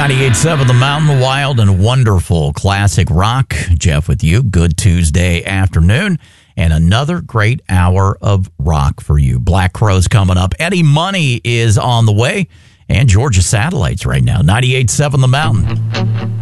98.7 The Mountain, wild and wonderful classic rock. Jeff with you. Good Tuesday afternoon. And another great hour of rock for you. Black Crowes coming up. Eddie Money is on the way. And Georgia Satellites right now. 98.7 The Mountain.